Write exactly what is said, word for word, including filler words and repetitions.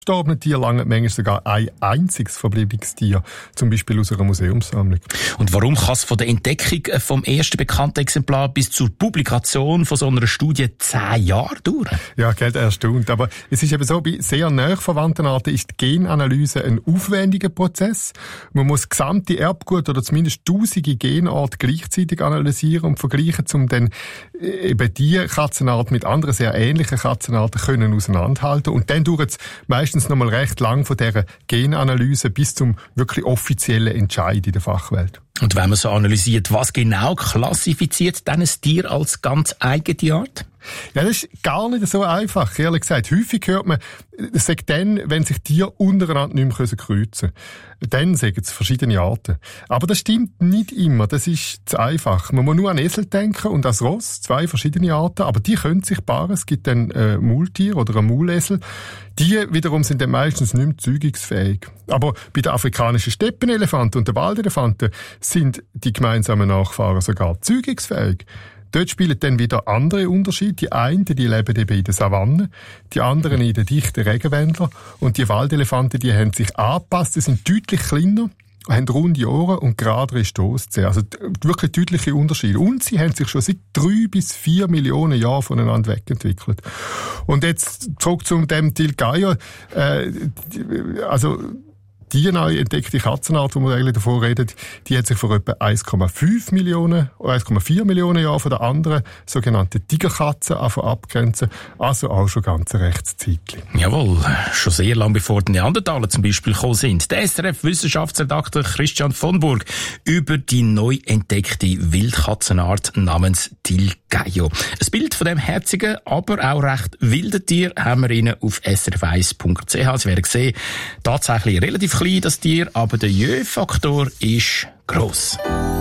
verstorbenen Tier lange manchmal sogar ein einziges verbliebenes Tier, zum Beispiel aus einer Museumssammlung. Und warum kann es von der Entdeckung vom ersten bekannten Exemplar bis zur Publikation von so einer Studie zehn Jahre dauern? Ja, geht erstaunt. Aber es ist eben so, bei sehr nahe verwandten Arten ist die Genanalyse ein aufwendiger Prozess. Man muss gesamte Erbgut oder zumindest tausende Genarten gleichzeitig analysieren und vergleichen, um dann eben die Katzenart mit anderen sehr ähnlichen Katzenarten können auseinanderhalten. Und dann dauert es meistens noch mal recht lang von dieser Genanalyse bis zum wirklich offiziellen Entscheid in der Fachwelt. Und wenn man so analysiert, was genau klassifiziert dann ein Tier als ganz eigene Art? Ja, das ist gar nicht so einfach, ehrlich gesagt. Häufig hört man, es sagt dann, wenn sich Tiere untereinander nicht mehr kreuzen können. Dann sagen es verschiedene Arten. Aber das stimmt nicht immer, das ist zu einfach. Man muss nur an Esel denken und an Ross, zwei verschiedene Arten, aber die können sich paaren. Es gibt dann ein Maultier oder ein Maulesel. Die wiederum sind dann meistens nicht mehr zeugungsfähig. Aber bei den afrikanischen Steppenelefanten und den Waldelefanten sind die gemeinsamen Nachfahren sogar zeugungsfähig. Dort spielen dann wieder andere Unterschiede. Die einen, die leben eben in der Savanne, die anderen in den dichten Regenwäldern. Und die Waldelefanten, die haben sich angepasst, die sind deutlich kleiner, haben runde Ohren und geradere Stosszähne. Also wirklich deutliche Unterschiede. Und sie haben sich schon seit drei bis vier Millionen Jahren voneinander wegentwickelt. Und jetzt zurück zu dem Tilgeier. Äh, also die neu entdeckte Katzenart, die wir eigentlich davor reden, die hat sich vor etwa eins Komma fünf Millionen, eins Komma vier Millionen Jahren von der anderen sogenannten Tigerkatze abgrenzen. Also auch schon ganz ein rechtes Zeitchen. Jawohl, schon sehr lange bevor die Neandertaler zum Beispiel gekommen sind. Der S R F-Wissenschaftsredakteur Christian von Burg über die neu entdeckte Wildkatzenart namens Tilgeier. Ein Bild von dem herzigen, aber auch recht wilden Tier haben wir Ihnen auf s r f eins punkt c h. Sie werden sehen, tatsächlich relativ klein das Tier, aber der Jö-Faktor ist gross.